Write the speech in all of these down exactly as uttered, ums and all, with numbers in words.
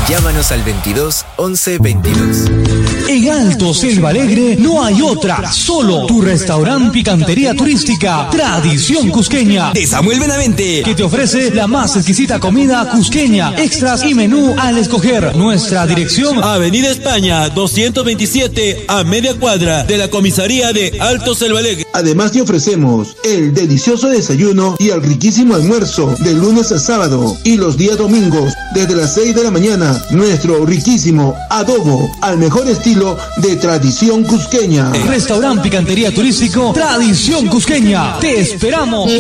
Llámanos al veintidós once veintidós. En Alto Selva Alegre no hay otra, solo tu restaurante Picantería Turística Tradición Cusqueña de Samuel Benavente, que te ofrece la más exquisita comida cusqueña, extras y menú al escoger. Nuestra dirección: Avenida España doscientos veintisiete, a media cuadra de la comisaría de Alto Selva Alegre. Además te ofrecemos el delicioso desayuno y el riquísimo almuerzo de lunes a sábado y los días domingos desde las seis de la mañana. Nuestro riquísimo adobo al mejor estilo de Tradición Cusqueña. Restaurante Picantería Turístico Tradición Cusqueña. Te esperamos.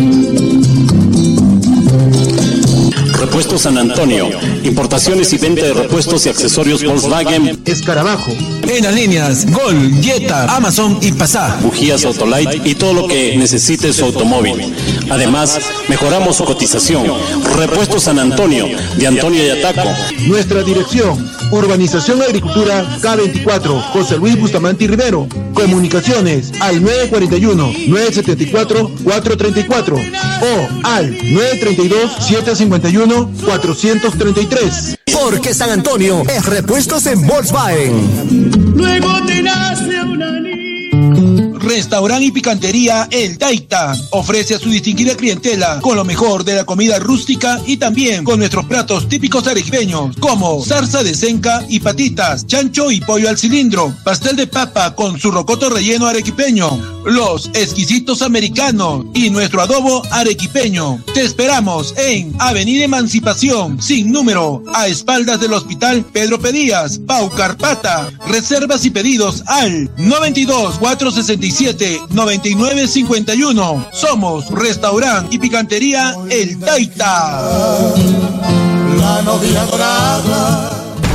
Repuestos San Antonio, importaciones y venta de repuestos y accesorios Volkswagen, Escarabajo. En las líneas Gol, Jetta, Amazon y Passat. Bujías Autolite y todo lo que necesite su automóvil. Además, mejoramos su cotización. Repuestos San Antonio, de Antonio y Ataco. Nuestra dirección: Urbanización Agricultura K veinticuatro, José Luis Bustamante y Rivero. Comunicaciones al nueve cuatro uno, nueve siete cuatro, cuatro tres cuatro o al nueve tres dos, siete cinco uno, cuatro tres tres. Porque San Antonio es repuestos en Volkswagen. Luego te nace una niña. Restaurante y Picantería El Taita ofrece a su distinguida clientela con lo mejor de la comida rústica y también con nuestros platos típicos arequipeños como zarza de senca y patitas, chancho y pollo al cilindro, pastel de papa con su rocoto relleno arequipeño, los exquisitos americanos y nuestro adobo arequipeño. Te esperamos en Avenida Emancipación, sin número, a espaldas del Hospital Pedro Pedías, Pau Carpata. Reservas y pedidos al noventa y dos, cuatrocientos sesenta y siete, noventa y nueve cincuenta y uno. Somos Restaurante y Picantería El Taita. La novia dorada.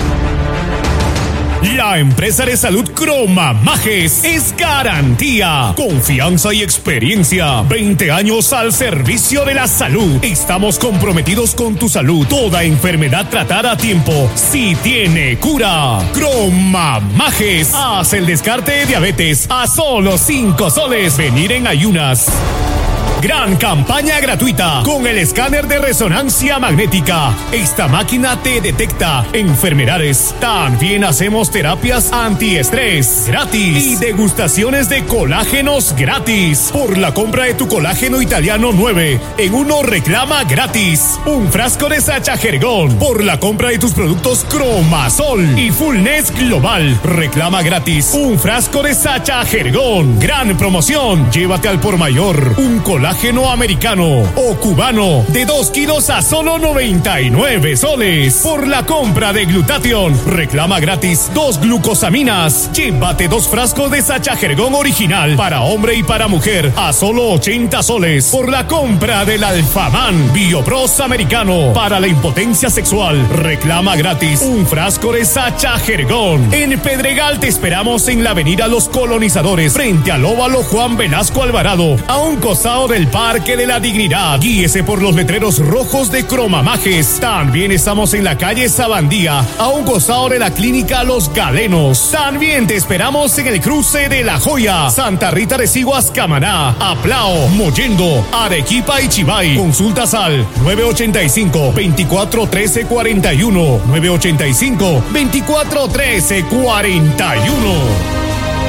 La empresa de salud Croma Majes es garantía, confianza y experiencia. veinte años al servicio de la salud. Estamos comprometidos con tu salud. Toda enfermedad tratada a tiempo sí tiene cura. Croma Majes. Haz el descarte de diabetes a solo cinco soles. Venir en ayunas. Gran campaña gratuita con el escáner de resonancia magnética. Esta máquina te detecta enfermedades. También hacemos terapias antiestrés gratis y degustaciones de colágenos gratis. Por la compra de tu colágeno italiano nueve en uno reclama gratis un frasco de Sacha Jergón. Por la compra de tus productos Cromasol y Fullness Global reclama gratis un frasco de Sacha Jergón. Gran promoción. Llévate al por mayor un colágeno americano o cubano de dos kilos a solo noventa y nueve soles. Por la compra de Glutathione reclama gratis dos glucosaminas. Llévate dos frascos de Sacha Jergón original para hombre y para mujer a solo ochenta soles. Por la compra del Alfaman Biopros americano para la impotencia sexual reclama gratis un frasco de Sacha Jergón. En Pedregal te esperamos en la avenida Los Colonizadores frente al óvalo Juan Velasco Alvarado, a un costado del Parque de la Dignidad. Guíese por los letreros rojos de Cromamajes. También estamos en la calle Sabandía, a un costado de la clínica Los Galenos. También te esperamos en el cruce de La Joya, Santa Rita de Siguas, Camaná, Aplao, Mollendo, Arequipa y Chivay. Consultas al nueve ochenta y cinco, veinticuatro trece cuarenta y uno, nueve ochenta y cinco, veinticuatro trece cuarenta y uno.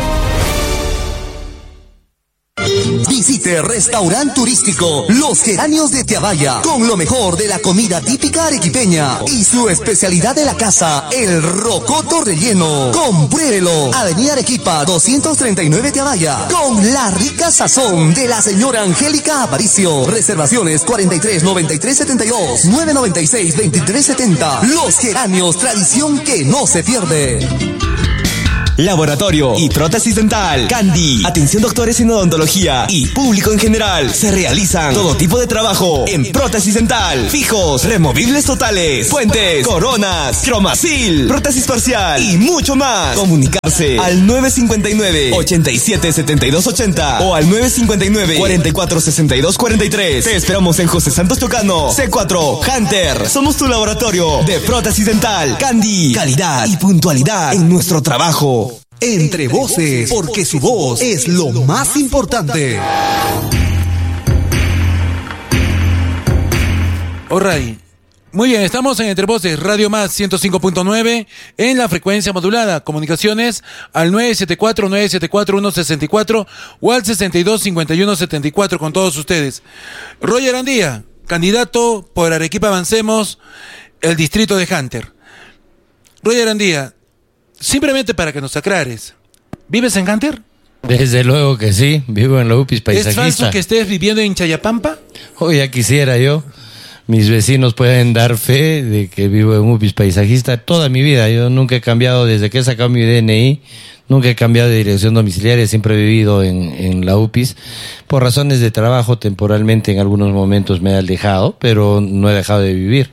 Visite Restaurante Turístico Los Geranios de Teavaya, con lo mejor de la comida típica arequipeña y su especialidad de la casa, el rocoto relleno. Compruébelo. Avenida Arequipa doscientos treinta y nueve Teavaya, con la rica sazón de la señora Angélica Aparicio. Reservaciones cuarenta y tres noventa y tres setenta y dos, nueve noventa y seis veintitrés setenta. Los Geranios, tradición que no se pierde. Laboratorio y prótesis dental Candy. Atención doctores en odontología y público en general. Se realizan todo tipo de trabajo en prótesis dental. Fijos, removibles totales, puentes, coronas, cromacil, prótesis parcial y mucho más. Comunicarse al nueve cinco nueve, ochenta y siete, setenta y dos ochenta o al nueve cinco nueve, cuarenta y cuatro, sesenta y dos cuarenta y tres. Te esperamos en José Santos Chocano, C cuatro, Hunter. Somos tu laboratorio de prótesis dental Candy. Calidad y puntualidad en nuestro trabajo. Entre voces, porque su voz es lo más importante. Alright, Muy bien, estamos en Entre Voces, Radio Más ciento cinco punto nueve, en la frecuencia modulada. Comunicaciones al nueve siete cuatro, nueve siete cuatro, uno seis cuatro o al sesenta y dos, cincuenta y uno, setenta y cuatro con todos ustedes. Roger Andía, candidato por Arequipa Avancemos, el distrito de Hunter. Roger Andía, simplemente para que nos aclares, ¿vives en Hunter? Desde luego que sí, vivo en la U P I S paisajista. ¿Es falso que estés viviendo en Chayapampa? Oh, ya quisiera yo. Mis vecinos pueden dar fe de que vivo en U P I S paisajista toda mi vida. Yo nunca he cambiado, desde que he sacado mi D N I, nunca he cambiado de dirección domiciliaria, siempre he vivido en, en la U P I S. Por razones de trabajo, temporalmente en algunos momentos me he alejado, pero no he dejado de vivir.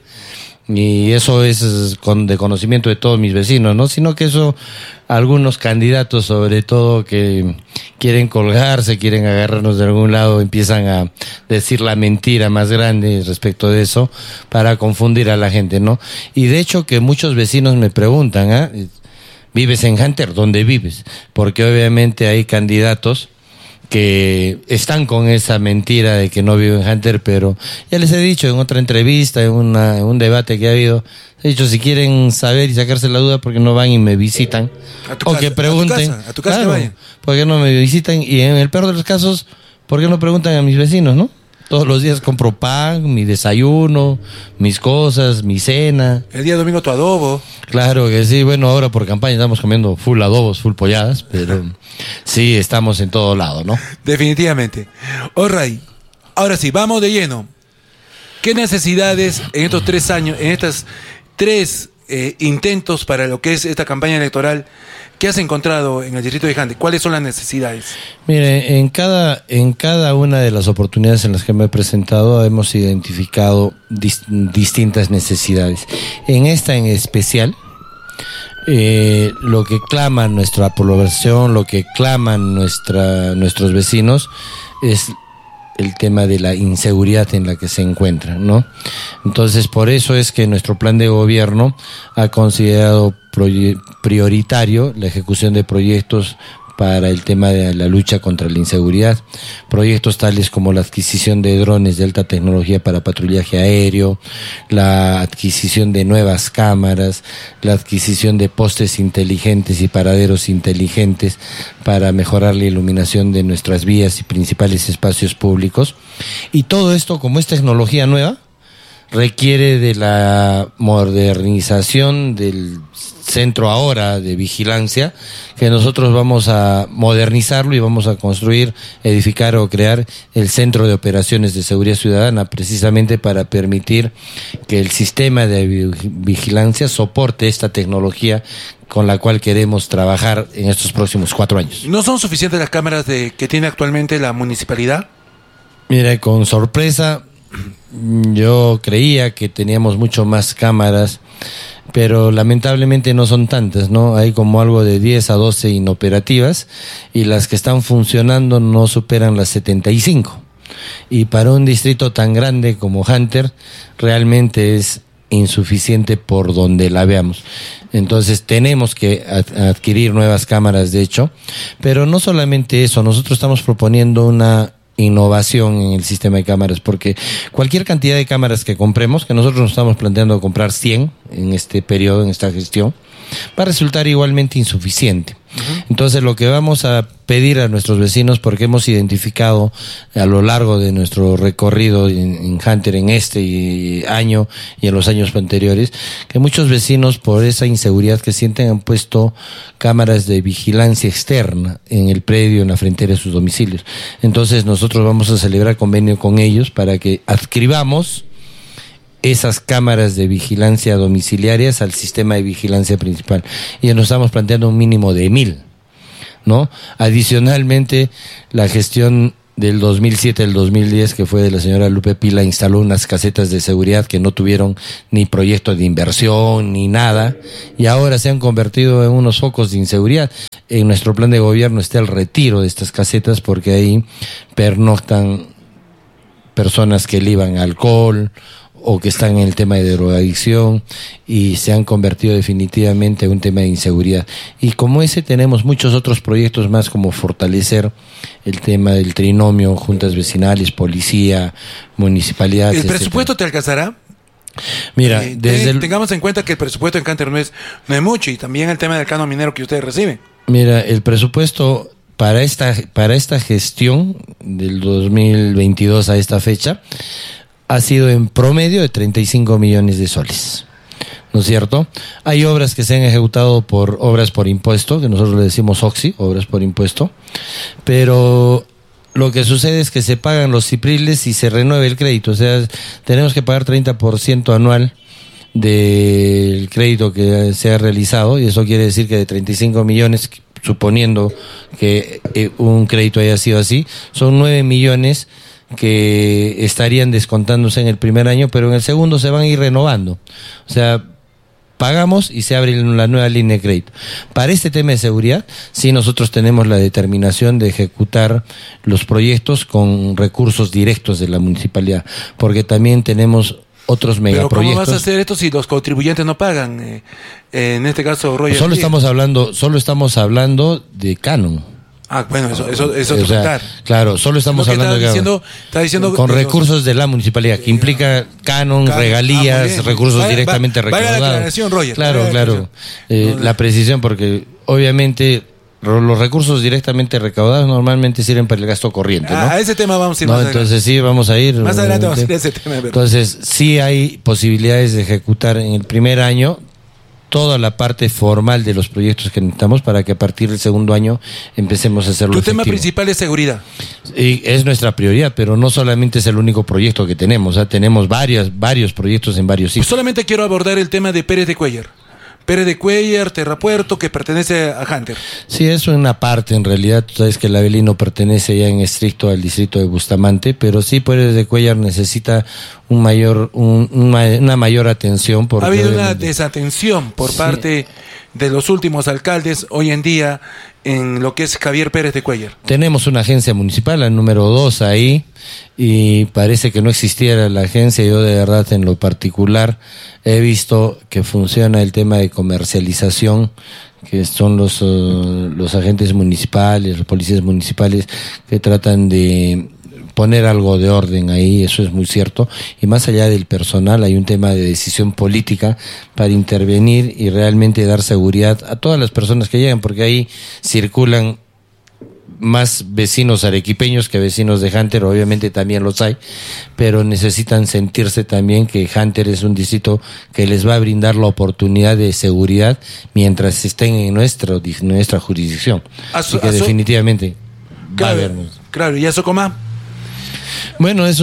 Y eso es con, de conocimiento de todos mis vecinos, ¿no? Sino que eso, algunos candidatos sobre todo que quieren colgarse, quieren agarrarnos de algún lado, empiezan a decir la mentira más grande respecto de eso para confundir a la gente, ¿no? Y de hecho que muchos vecinos me preguntan, ¿ah? ¿Vives en Hunter? ¿Dónde vives? Porque obviamente hay candidatos que están con esa mentira de que no vivo en Hunter, pero ya les he dicho en otra entrevista, en, una, en un debate que ha habido, he dicho si quieren saber y sacarse la duda porque no van y me visitan, o casa, que pregunten, a tu casa, a tu casa claro, que vayan. ¿por qué no me visitan? Y en el peor de los casos, ¿por qué no preguntan a mis vecinos, no? Todos los días compro pan, mi desayuno, mis cosas, mi cena. El día domingo tu adobo. Claro que sí, bueno, ahora por campaña estamos comiendo full adobos, full polladas, pero sí, estamos en todo lado, ¿no? Definitivamente. All right. Ahora sí, vamos de lleno. ¿Qué necesidades en estos tres años, en estos tres eh, intentos para lo que es esta campaña electoral, qué has encontrado en el distrito de Hunter? ¿Cuáles son las necesidades? Mire, en cada, en cada una de las oportunidades en las que me he presentado hemos identificado dis, distintas necesidades. En esta en especial, eh, lo que clama nuestra población, lo que claman nuestra, nuestros vecinos es el tema de la inseguridad en la que se encuentran, ¿no? Entonces, por eso es que nuestro plan de gobierno ha considerado prioritario la ejecución de proyectos para el tema de la lucha contra la inseguridad. Proyectos tales como la adquisición de drones de alta tecnología para patrullaje aéreo, la adquisición de nuevas cámaras, la adquisición de postes inteligentes y paraderos inteligentes para mejorar la iluminación de nuestras vías y principales espacios públicos. Y todo esto, como es tecnología nueva, requiere de la modernización del centro ahora de vigilancia, que nosotros vamos a modernizarlo y vamos a construir, edificar o crear el Centro de Operaciones de Seguridad Ciudadana, precisamente para permitir que el sistema de vigilancia soporte esta tecnología con la cual queremos trabajar en estos próximos cuatro años. ¿No son suficientes las cámaras de, que tiene actualmente la municipalidad? Mira, con sorpresa, yo creía que teníamos mucho más cámaras, pero lamentablemente no son tantas, ¿no? Hay como algo de diez a doce inoperativas y las que están funcionando no superan las setenta y cinco. Y para un distrito tan grande como Hunter, realmente es insuficiente por donde la veamos. Entonces tenemos que adquirir nuevas cámaras, de hecho, pero no solamente eso, nosotros estamos proponiendo una innovación en el sistema de cámaras, porque cualquier cantidad de cámaras que compremos, que nosotros nos estamos planteando comprar cien en este periodo, en esta gestión, va a resultar igualmente insuficiente. Uh-huh. Entonces lo que vamos a pedir a nuestros vecinos, porque hemos identificado a lo largo de nuestro recorrido en, en Hunter en este año y en los años anteriores, que muchos vecinos por esa inseguridad que sienten han puesto cámaras de vigilancia externa en el predio, en la frontera de sus domicilios. Entonces nosotros vamos a celebrar convenio con ellos para que adscribamos esas cámaras de vigilancia domiciliarias al sistema de vigilancia principal. Y nos estamos planteando un mínimo de mil, ¿no? Adicionalmente, la gestión del dos mil siete al dos mil diez, que fue de la señora Lupe Pila, instaló unas casetas de seguridad que no tuvieron ni proyecto de inversión ni nada, y ahora se han convertido en unos focos de inseguridad. En nuestro plan de gobierno está el retiro de estas casetas, porque ahí pernoctan personas que liban alcohol o que están en el tema de drogadicción y se han convertido definitivamente en un tema de inseguridad. Y como ese tenemos muchos otros proyectos más, como fortalecer el tema del trinomio, juntas vecinales, policía, municipalidades. ¿El presupuesto etcétera te alcanzará? Mira, eh, desde ten, el... tengamos en cuenta que el presupuesto en Canter no es, no es mucho, y también el tema del canon minero que ustedes reciben. Mira, el presupuesto para esta, para esta gestión del dos mil veintidós a esta fecha ha sido en promedio de treinta y cinco millones de soles. ¿No es cierto? Hay obras que se han ejecutado por obras por impuesto, que nosotros le decimos O X I, obras por impuesto, pero lo que sucede es que se pagan los cipriles y se renueva el crédito, o sea, tenemos que pagar treinta por ciento anual del crédito que se ha realizado, y eso quiere decir que de treinta y cinco millones, suponiendo que eh, un crédito haya sido así, son nueve millones que estarían descontándose en el primer año, pero en el segundo se van a ir renovando. O sea, pagamos y se abre la nueva línea de crédito. Para este tema de seguridad, sí, nosotros tenemos la determinación de ejecutar los proyectos con recursos directos de la municipalidad, porque también tenemos otros megaproyectos. Pero ¿cómo vas a hacer esto si los contribuyentes no pagan? Eh, eh, en este caso, Roger. Solo estamos hablando, solo estamos hablando de canon. Ah, bueno, eso, eso, eso o sea, claro, solo estamos hablando de diciendo, está diciendo con de recursos los, de la municipalidad, que implica canon, canon regalías, ah, recursos vaya, directamente va, recaudados. Vaya la aclaración, Roger. Claro, vaya claro. La, eh, no, la precisión, porque obviamente los recursos directamente recaudados normalmente sirven para el gasto corriente, ¿no? Ah, a ese tema vamos a ir no, más entonces adelante. sí, vamos a ir. Más adelante vamos a ir a ese tema. ¿Verdad? Entonces sí hay posibilidades de ejecutar en el primer año toda la parte formal de los proyectos que necesitamos para que a partir del segundo año empecemos a hacerlo Tu efectivo. tema principal es seguridad. Y es nuestra prioridad, pero no solamente es el único proyecto que tenemos, o sea, tenemos varios, varios proyectos en varios sitios. Pues solamente quiero abordar el tema de Pérez de Cuellar. Pérez de Cuellar, Terrapuerto, que pertenece a Hunter. Sí, eso es una parte en realidad. Tú sabes que el Avelino pertenece ya en estricto al distrito de Bustamante, pero sí, Pérez de Cuellar necesita un mayor, un, una, una mayor atención. Porque ha habido una desatención por sí. parte de los últimos alcaldes hoy en día en lo que es Javier Pérez de Cuellar. Tenemos una agencia municipal, la número dos ahí, y parece que no existiera la agencia. Yo de verdad en lo particular he visto que funciona el tema de comercialización, que son los, uh, los agentes municipales, los policías municipales que tratan de poner algo de orden ahí, eso es muy cierto. Y más allá del personal, hay un tema de decisión política para intervenir y realmente dar seguridad a todas las personas que llegan, porque ahí circulan más vecinos arequipeños que vecinos de Hunter, obviamente también los hay, pero necesitan sentirse también que Hunter es un distrito que les va a brindar la oportunidad de seguridad mientras estén en nuestro, nuestra jurisdicción. Así que definitivamente claro, va a haber. Claro, ¿y a Socomá? Bueno, es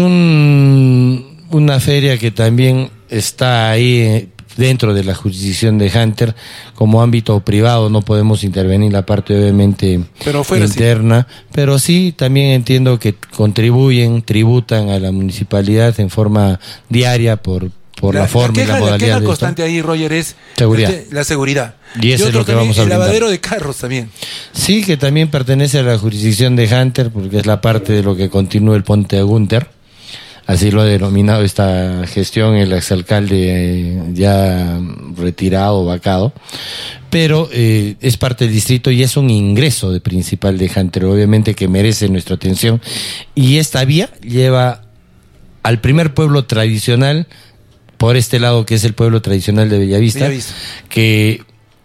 un una feria que también está ahí dentro de la jurisdicción de Hunter, como ámbito privado no podemos intervenir la parte obviamente pero fuera interna, sí. Pero sí también entiendo que contribuyen, tributan a la municipalidad en forma diaria por por la, la forma la queja, y la modalidad. La queja de constante ahí, Roger, es seguridad. La, la seguridad. Y eso y es lo que también, vamos a el brindar. lavadero de carros también. Sí, que también pertenece a la jurisdicción de Hunter, porque es la parte de lo que continúa el Puente de Gunter. Así lo ha denominado esta gestión el exalcalde eh, ya retirado, vacado. Pero eh, es parte del distrito y es un ingreso de principal de Hunter, obviamente que merece nuestra atención. Y esta vía lleva al primer pueblo tradicional por este lado, que es el pueblo tradicional de Bellavista, Bellavista, que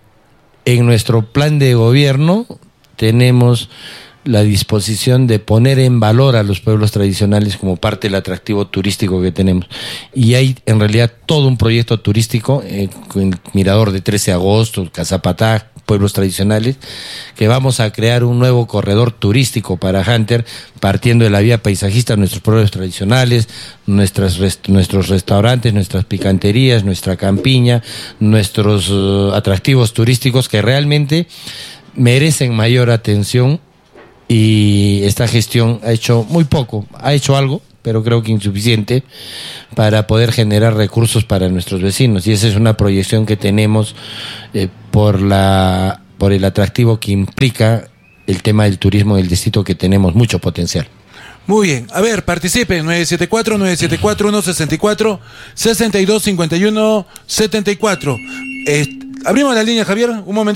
en nuestro plan de gobierno tenemos la disposición de poner en valor a los pueblos tradicionales como parte del atractivo turístico que tenemos. Y hay en realidad todo un proyecto turístico, eh, con el Mirador de trece de agosto, Cazapatá, pueblos tradicionales, que vamos a crear un nuevo corredor turístico para Hunter, partiendo de la vía paisajista, nuestros pueblos tradicionales, nuestras rest- nuestros restaurantes, nuestras picanterías, nuestra campiña, nuestros uh, atractivos turísticos que realmente merecen mayor atención. Y esta gestión ha hecho muy poco, ha hecho algo, pero creo que insuficiente para poder generar recursos para nuestros vecinos. Y esa es una proyección que tenemos eh, por la por el atractivo que implica el tema del turismo del distrito, que tenemos mucho potencial. Muy bien, a ver, participen, nueve siete cuatro, nueve siete cuatro, uno seis cuatro, seis dos cinco uno, siete cuatro. Eh, abrimos la línea, Javier, un momento.